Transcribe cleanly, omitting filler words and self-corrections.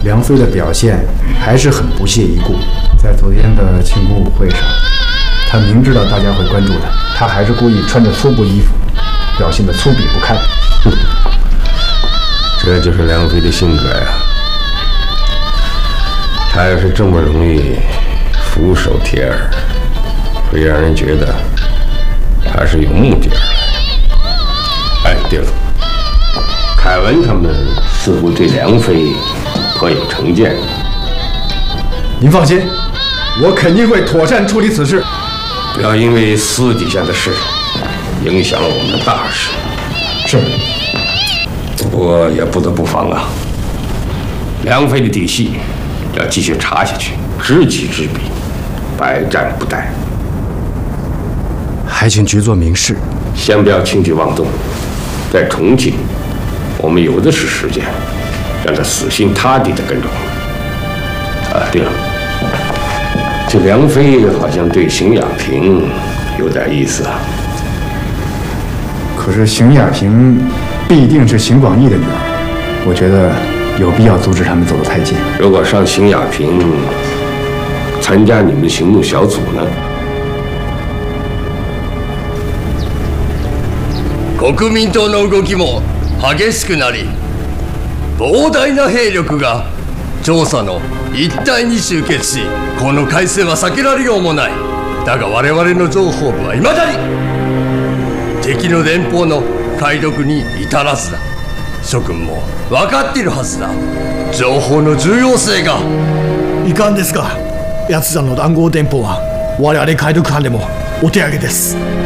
梁飞的表现还是很不屑一顾。在昨天的庆功舞会上，他明知道大家会关注他，他还是故意穿着粗布衣服，表现得粗鄙不堪。 这就是梁飞的性格呀。他要是这么容易俯首帖耳，会让人觉得他是有目的而来。哎，对了，凯文他们似乎对梁飞颇有成见。 您放心，我肯定会妥善处理此事。 不要因为私底下的事影响了我们的大事。 是。 不过也不得不防啊，梁飞的底细要继续查下去，知己知彼，百战不殆。 还请局座明示。 先不要轻举妄动，在重庆，我们有的是时间，让他死心塌地地跟着我们。啊，对了，这梁飞好像对邢雅萍有点意思啊。 可是邢雅萍必定是邢广义的女儿，我觉得有必要阻止他们走得太近。 如果让邢雅萍参加你们行动小组呢？ 国民党の動きも激しくなり、膨大な兵力が調査の一帯に集結し、この海戦は避けられようもない。だが我々の情報部は未だに敵の連邦の解読に至らずだ。諸君も分かっているはずだ。情報の重要性が。 いかんですか。奴らの談合電報は我々解読班でもお手上げです。